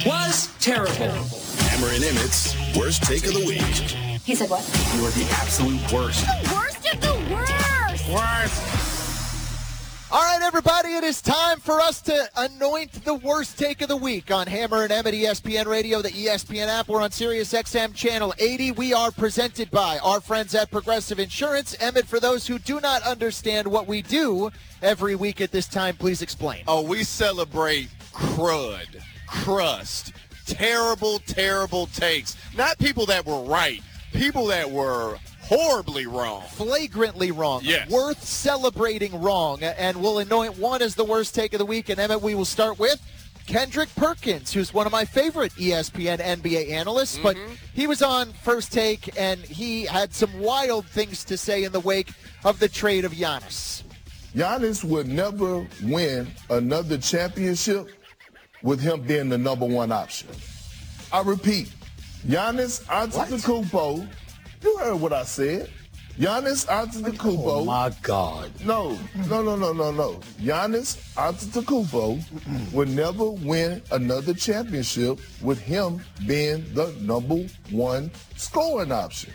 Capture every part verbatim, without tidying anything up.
was terrible. Hammer and Emmett's worst take of the week. He said what? You are the absolute worst. The worst of the worst. Worst. All right, everybody, it is time for us to anoint the worst take of the week on Hammer and Emmett, E S P N Radio, the E S P N app. We're on Sirius X M Channel eighty. We are presented by our friends at Progressive Insurance. Emmett, for those who do not understand what we do every week at this time, please explain. Oh, we celebrate crud, crust, terrible, terrible takes. Not people that were right, people that were horribly wrong. Flagrantly wrong. Yes. Worth celebrating wrong. And we'll anoint one as the worst take of the week. And, Emmett, we will start with Kendrick Perkins, who's one of my favorite E S P N N B A analysts. Mm-hmm. But he was on First Take, and he had some wild things to say in the wake of the trade of Giannis. Giannis would never win another championship with him being the number one option. I repeat, Giannis Antetokounmpo. You heard what I said. Giannis Antetokounmpo. Oh, my God. No, no, no, no, no, no. Giannis Antetokounmpo would never win another championship with him being the number one scoring option.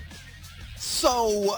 So,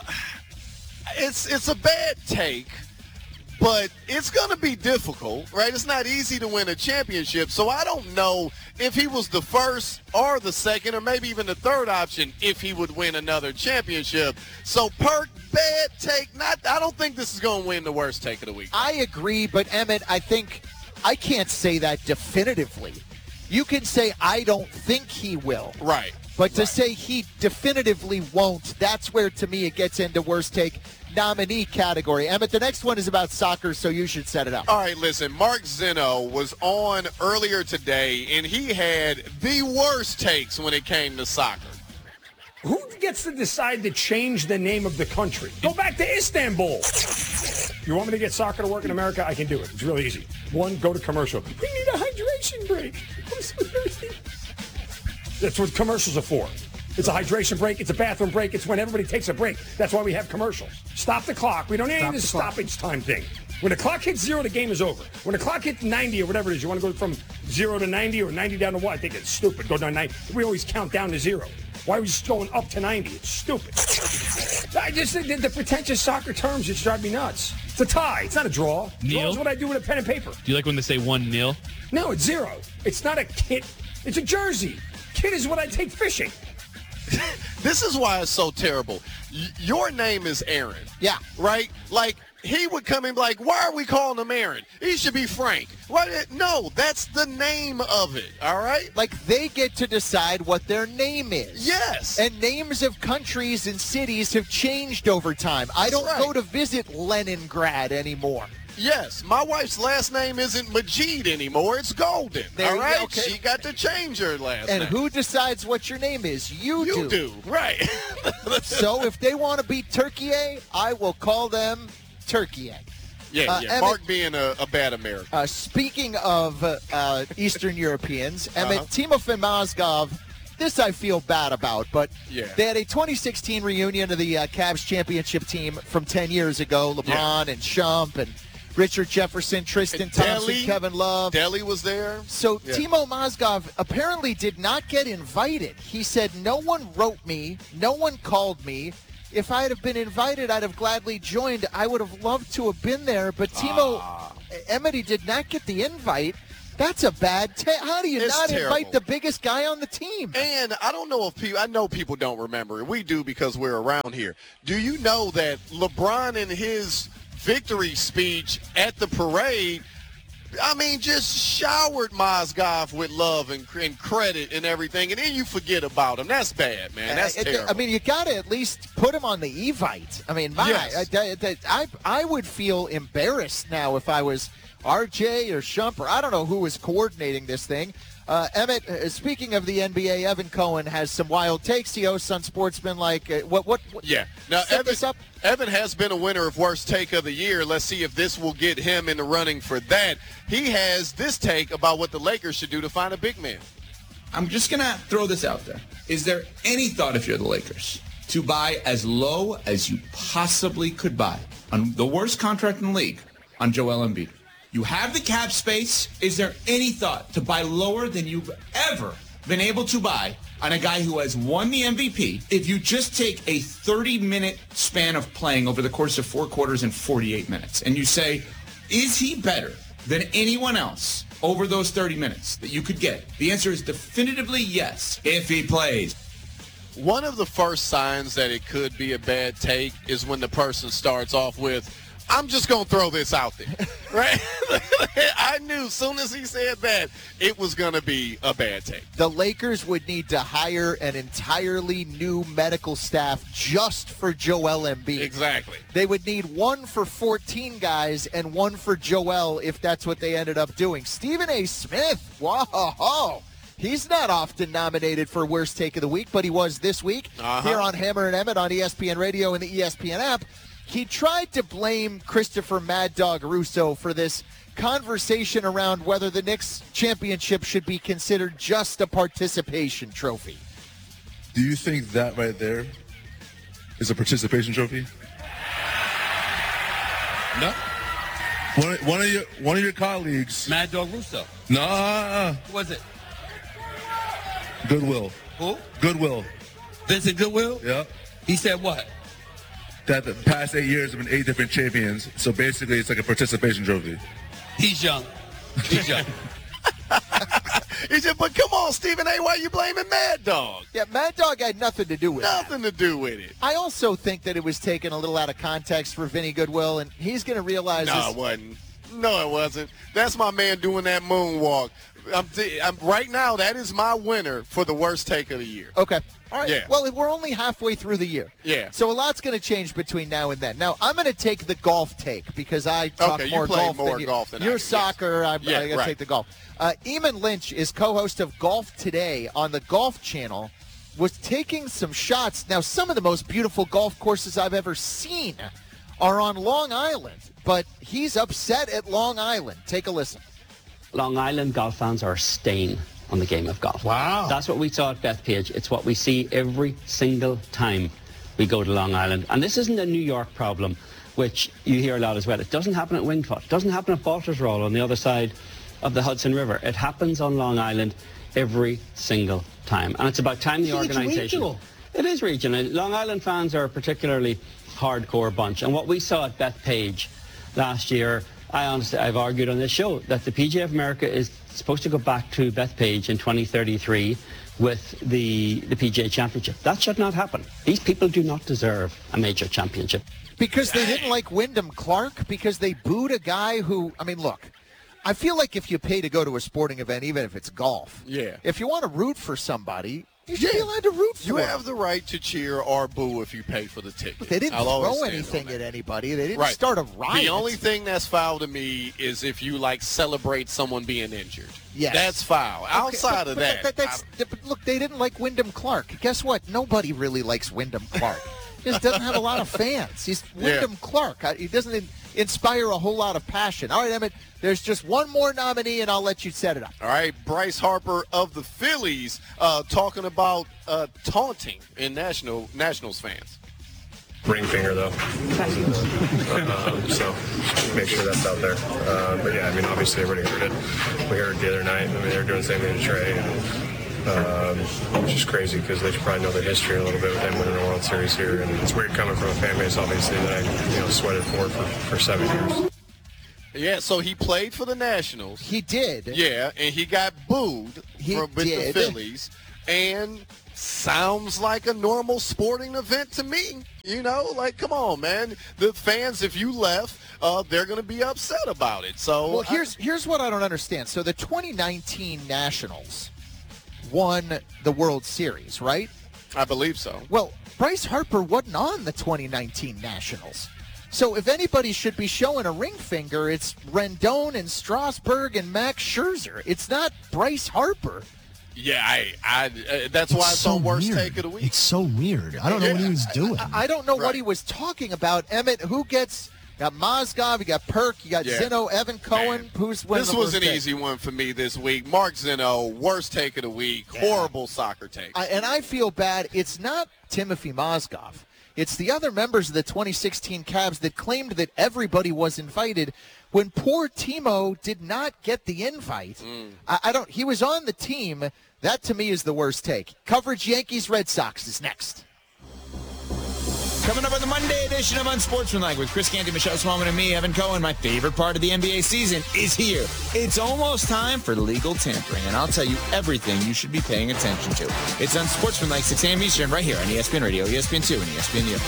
it's it's a bad take, but it's going to be difficult, right? It's not easy to win a championship, so I don't know if he was the first or the second or maybe even the third option if he would win another championship. So, Perk, bad take. Not. I don't think this is going to win the worst take of the week. I agree, but, Emmett, I think I can't say that definitively. You can say, I don't think he will. Right. But to right. say he definitively won't, that's where, to me, it gets into worst take nominee category. Emmett, the next one is about soccer, so you should set it up. All right, listen, Mark Zeno was on earlier today, and he had the worst takes when it came to soccer. Who gets to decide to change the name of the country? Go back to Istanbul. You want me to get soccer to work in America? I can do it. It's really easy. One, go to commercial. We need a hydration break. I'm so thirsty. That's what commercials are for. It's a hydration break. It's a bathroom break. It's when everybody takes a break. That's why we have commercials. Stop the clock. We don't need any of this stoppage time thing. When the clock hits zero, the game is over. When the clock hits ninety or whatever it is, you want to go from zero to ninety or ninety down to what? I think it's stupid. Go down ninety. We always count down to zero. Why are we just going up to ninety? It's stupid. I just think the pretentious soccer terms just drive me nuts. It's a tie. It's not a draw. Draw is what I do with a pen and paper. Do you like when they say one nil? No, it's zero. It's not a kit. It's a jersey. Kit is what I take fishing. This is why it's so terrible. Y- your name is Aaron. Yeah. Right? Like, he would come in like, why are we calling him Aaron? He should be Frank. What? No, that's the name of it, all right? Like, they get to decide what their name is. Yes. And names of countries and cities have changed over time. I don't right. go to visit Leningrad anymore. Yes, my wife's last name isn't Majid anymore. It's Golden. There all you right, go, okay. She got to change her last And name. who decides what your name is? You, You do, right. So if they want to be Turkey, I will call them Turkey. Yeah, Uh, yeah. Emmett- Mark being a, a bad American. Uh, speaking of uh, uh, Eastern Europeans, Emmett, Uh-huh. Timofey Mozgov, this I feel bad about, but Yeah. they had a twenty sixteen reunion of the uh, Cavs championship team from ten years ago. LeBron Yeah. and Shump and Richard Jefferson, Tristan And Thompson, Delly. Kevin Love. Delly was there. So Yeah. Timo Mozgov apparently did not get invited. He said, no one wrote me, no one called me. If I had have been invited, I'd have gladly joined. I would have loved to have been there. But Timo, Ah. Emmett did not get the invite. That's a bad ta- How do you It's not terrible. invite the biggest guy on the team? And I don't know if people, I know people don't remember it. We do because we're around here. Do you know that LeBron in his victory speech at the parade, I mean, just showered Mozgov with love and, and credit and everything, and then you forget about him. That's bad, man. That's Uh, terrible. I mean, you got to at least put him on the Evite. I mean, my, Yes. I, I, I, I would feel embarrassed now if I was R J or Shump, or I don't know who was coordinating this thing. Uh, Emmett, uh, speaking of the N B A, Evan Cohen has some wild takes. He hosts on Sportsman. Like, uh, what, what, what? Yeah. Now, set Evan, this up. Evan has been a winner of Worst Take of the Year. Let's see if this will get him in the running for that. He has this take about what the Lakers should do to find a big man. I'm just going to throw this out there. Is there any thought, if you're the Lakers, to buy as low as you possibly could buy on the worst contract in the league on Joel Embiid? You have the cap space. Is there any thought to buy lower than you've ever been able to buy on a guy who has won the M V P? If you just take a thirty-minute span of playing over the course of four quarters and forty-eight minutes, and you say, is he better than anyone else over those thirty minutes that you could get? The answer is definitively yes, if he plays. One of the first signs that it could be a bad take is when the person starts off with, I'm just going to throw this out there, right? I knew as soon as he said that, it was going to be a bad take. The Lakers would need to hire an entirely new medical staff just for Joel Embiid. Exactly. They would need one for fourteen guys and one for Joel if that's what they ended up doing. Stephen A. Smith, whoa, he's not often nominated for Worst Take of the Week, but he was this week uh-huh. here on Hammer and Emmett on E S P N Radio and the E S P N app. He tried to blame Christopher Mad Dog Russo for this conversation around whether the Knicks championship should be considered just a participation trophy. Do you think that right there is a participation trophy? No. One, one of your one of your colleagues. Mad Dog Russo. No. Uh, Who was it? Goodwill. Who? Goodwill. Vincent Goodwill? Yeah. He said what? That the past eight years have been eight different champions. So basically, it's like a participation trophy. He's young. He's young. He said, but come on, Stephen A., why are you blaming Mad Dog? Yeah, Mad Dog had nothing to do with Nothing that. to do with it. I also think that it was taken a little out of context for Vinny Goodwill, and he's going to realize No, this. it wasn't. No, it wasn't. That's my man doing that moonwalk. I'm, t- I'm right now, that is my winner for the worst take of the year. Okay. All right. Yeah. Well, we're only halfway through the year. Yeah. So a lot's going to change between now and then. Now, I'm going to take the golf take because I talk Okay, you more play golf more than you. golf than I You're do, yes. soccer. I'm, Yeah, I got to right. take the golf. Uh, Eamon Lynch is co-host of Golf Today on the Golf Channel, was taking some shots. Now, some of the most beautiful golf courses I've ever seen are on Long Island, but he's upset at Long Island. Take a listen. Long Island golf fans are staying on the game of golf. Wow. That's what we saw at Bethpage. It's what we see every single time we go to Long Island. And this isn't a New York problem, which you hear a lot as well. It doesn't happen at Wingfoot. It doesn't happen at Baltusrol on the other side of the Hudson River. It happens on Long Island every single time. And it's about time the organisation... It is regional. Long Island fans are a particularly hardcore bunch. And what we saw at Bethpage last year, I honestly, I've argued on this show that the P G A of America is supposed to go back to Bethpage in twenty thirty-three with the, the P G A Championship. That should not happen. These people do not deserve a major championship. Because they didn't like Wyndham Clark? Because they booed a guy who, I mean, look, I feel like if you pay to go to a sporting event, even if it's golf, Yeah. if you want to root for somebody, you should Yeah. be allowed to root for You them. have the right to cheer or boo if you pay for the ticket. They didn't I'll always throw stand anything on at that. anybody. They didn't Right. start a riot. The only thing that's foul to me is if you, like, celebrate someone being injured. Yes. That's foul. Okay, Outside but- of but that, that's, but look, they didn't like Wyndham Clark. Guess what? Nobody really likes Wyndham Clark. He just doesn't have a lot of fans. He's Wyndham Clark. I- He doesn't in- inspire a whole lot of passion. All right, Emmett, there's just one more nominee, and I'll let you set it up. All right, Bryce Harper of the Phillies uh, talking about uh, taunting in National Nationals fans. Ring finger, though. um, so make sure that's out there. Uh, but yeah, I mean, obviously everybody heard it. We heard it the other night. I mean, they were doing the same thing to Trey. And, um, which is crazy because they should probably know their history a little bit with them winning the World Series here. And it's weird coming from a fan base, obviously, that I you know sweated for for, for seven years. Yeah, so he played for the Nationals. He did. Yeah, and he got booed He from, with did. the Phillies. And sounds like a normal sporting event to me. You know, like, come on, man. The fans, if you left, uh, they're going to be upset about it. So Well, here's here's what I don't understand. So the twenty nineteen Nationals won the World Series, right? I, I believe so. Well, Bryce Harper wasn't on the twenty nineteen Nationals. So if anybody should be showing a ring finger, it's Rendon and Strasburg and Max Scherzer. It's not Bryce Harper. Yeah, I, I, uh, that's why it's so on worst weird. take of the week. It's so weird. I don't know what he was doing. I, I don't know Right. what he was talking about. Emmett, who gets you got Mozgov, you got Perk, you got Yeah. Zeno, Evan Cohen. Man, Who's winning This the was worst an take? easy one for me this week. Mark Zeno, worst take of the week. Horrible soccer take. I, and I feel bad. It's not Timothy Mozgov. It's the other members of the twenty sixteen Cavs that claimed that everybody was invited when poor Timo did not get the invite. Mm. I, I don't. He was on the team. That, to me, is the worst take. Coverage Yankees Red Sox is next. Coming up on the Monday edition of Unsportsmanlike with Chris Canty, Michelle Smallman, and me, Evan Cohen. My favorite part of the N B A season is here. It's almost time for legal tampering, and I'll tell you everything you should be paying attention to. It's Unsportsmanlike, six a.m. Eastern, right here on E S P N Radio, E S P N two, and E S P N U.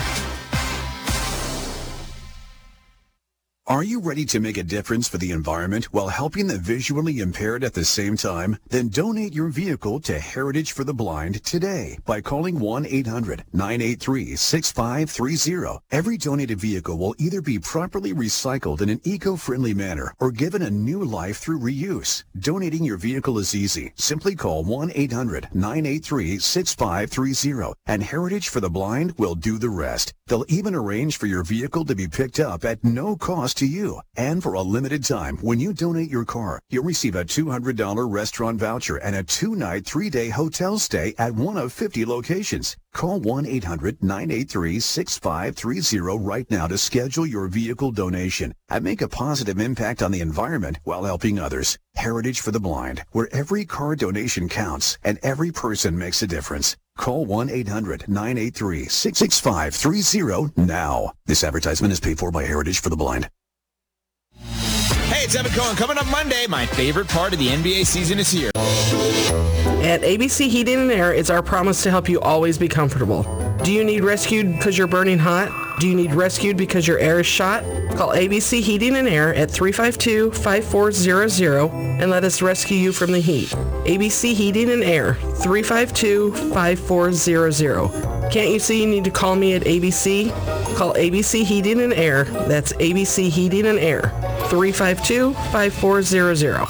Are you ready to make a difference for the environment while helping the visually impaired at the same time? Then donate your vehicle to Heritage for the Blind today by calling one eight hundred nine eight three six five three zero. Every donated vehicle will either be properly recycled in an eco-friendly manner or given a new life through reuse. Donating your vehicle is easy. Simply call one eight hundred nine eight three six five three zero and Heritage for the Blind will do the rest. They'll even arrange for your vehicle to be picked up at no cost to you. And for a limited time, when you donate your car, you'll receive a two hundred dollars restaurant voucher and a two-night, three-day hotel stay at one of fifty locations. Call one eight hundred nine eight three six five three zero right now to schedule your vehicle donation and make a positive impact on the environment while helping others. Heritage for the Blind, where every car donation counts and every person makes a difference. Call one eight hundred nine eight three six five three zero now. This advertisement is paid for by Heritage for the Blind. Hey, it's Evan Cohen. Coming up Monday, my favorite part of the N B A season is here. At A B C Heating and Air, it's our promise to help you always be comfortable. Do you need rescued because you're burning hot? Do you need rescued because your air is shot? Call A B C Heating and Air at three five two, five four zero zero and let us rescue you from the heat. A B C Heating and Air, three five two, five four zero zero. Can't you see you need to call me at A B C? Call A B C Heating and Air. That's A B C Heating and Air, three five two, five four zero zero.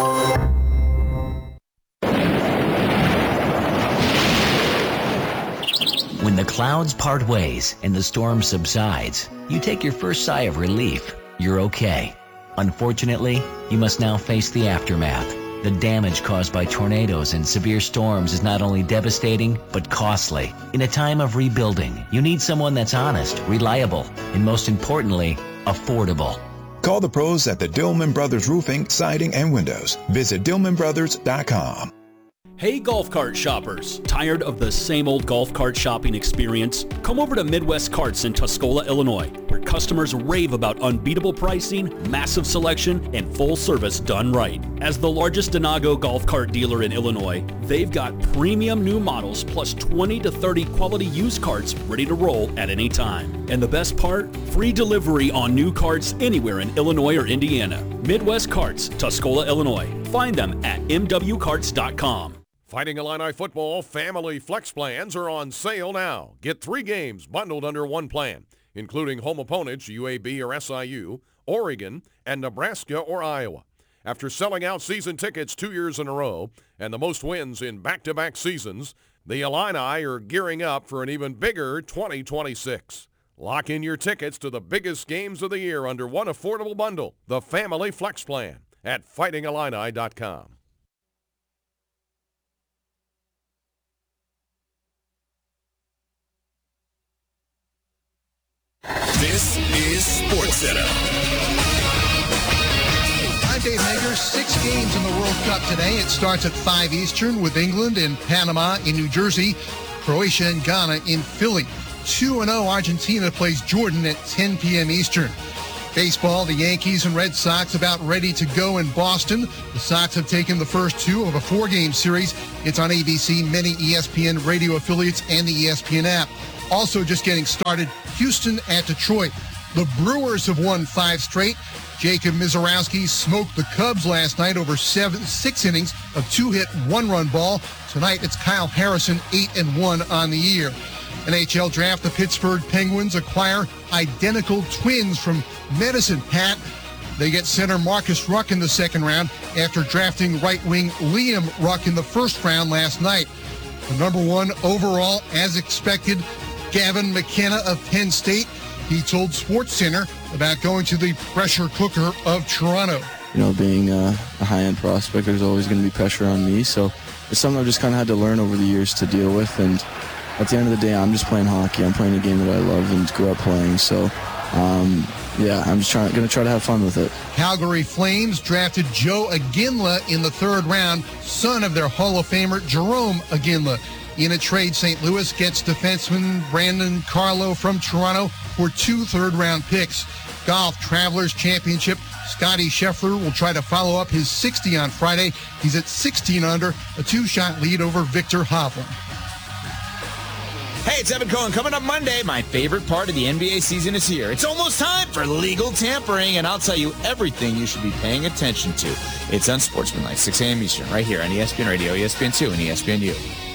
When the clouds part ways and the storm subsides, you take your first sigh of relief. You're okay. Unfortunately, you must now face the aftermath. The damage caused by tornadoes and severe storms is not only devastating, but costly. In a time of rebuilding, you need someone that's honest, reliable, and most importantly, affordable. Call the pros at the Dillman Brothers Roofing, Siding, and Windows. Visit Dillman Brothers dot com. Hey golf cart shoppers, tired of the same old golf cart shopping experience? Come over to Midwest Carts in Tuscola, Illinois, where customers rave about unbeatable pricing, massive selection, and full service done right. As the largest Denago golf cart dealer in Illinois, they've got premium new models plus twenty to thirty quality used carts ready to roll at any time. And the best part? Free delivery on new carts anywhere in Illinois or Indiana. Midwest Carts, Tuscola, Illinois. Find them at m w carts dot com. Fighting Illini football family flex plans are on sale now. Get three games bundled under one plan, including home opponents U A B or S I U, Oregon, and Nebraska or Iowa. After selling out season tickets two years in a row and the most wins in back-to-back seasons, the Illini are gearing up for an even bigger twenty twenty-six. Lock in your tickets to the biggest games of the year under one affordable bundle, the Family Flex Plan, at fighting illini dot com. This is SportsCenter. I'm Dave Hager. Six games in the World Cup today. It starts at five Eastern with England and Panama in New Jersey, Croatia and Ghana in Philly. two and oh Argentina plays Jordan at ten p.m. Eastern. Baseball, the Yankees and Red Sox about ready to go in Boston. The Sox have taken the first two of a four-game series. It's on A B C, many E S P N radio affiliates, and the E S P N app. Also just getting started, Houston at Detroit. The Brewers have won five straight. Jacob Mizorowski smoked the Cubs last night over seven, six innings of two-hit, one-run ball. Tonight it's Kyle Harrison, eight and one on the year. N H L draft, the Pittsburgh Penguins acquire identical twins from Medicine Hat. They get center Marcus Ruck in the second round after drafting right wing Liam Ruck in the first round last night. The number one overall, as expected, Gavin McKenna of Penn State. He told SportsCenter about going to the pressure cooker of Toronto. You know, being a, a high-end prospect, there's always going to be pressure on me. So it's something I've just kind of had to learn over the years to deal with. And at the end of the day, I'm just playing hockey. I'm playing a game that I love and grew up playing. So, um, yeah, I'm just trying, going to try to have fun with it. Calgary Flames drafted Joe Aginla in the third round, son of their Hall of Famer Jerome Aginla. In a trade, Saint Louis gets defenseman Brandon Carlo from Toronto for two third-round picks. Golf Travelers Championship, Scotty Scheffler will try to follow up his sixty on Friday. He's at sixteen under, a two-shot lead over Victor Hovland. Hey, it's Evan Cohen. Coming up Monday, my favorite part of the N B A season is here. It's almost time for legal tampering, and I'll tell you everything you should be paying attention to. It's Unsportsmanlike, six a.m. Eastern, right here on E S P N Radio, E S P N two, and E S P N U.